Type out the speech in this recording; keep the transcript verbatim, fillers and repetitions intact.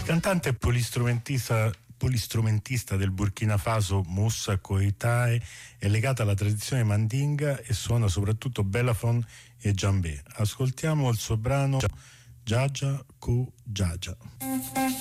cantante e polistrumentista, polistrumentista del Burkina Faso, Moussa Koitae, è legata alla tradizione mandinga e suona soprattutto bellafon e djembé. Ascoltiamo il suo brano Jaja Ku Jaja.